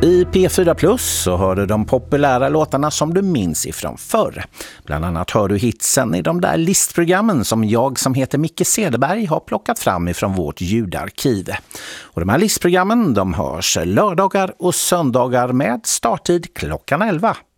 I P4 Plus så hör du de populära låtarna som du minns ifrån förr. Bland annat hör du hitsen i de där listprogrammen som jag som heter Micke Cederberg har plockat fram ifrån vårt ljudarkiv. Och de här listprogrammen de hörs lördagar och söndagar med starttid klockan 11